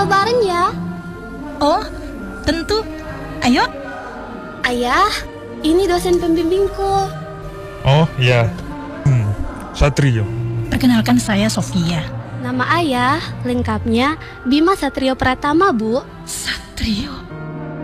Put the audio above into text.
bareng ya? Oh, tentu. Ayo. Ayah, ini dosen pembimbingku. Oh iya, Satrio. Perkenalkan saya Sofia. Nama ayah lengkapnya Bima Satrio Pratama, Bu. Satrio.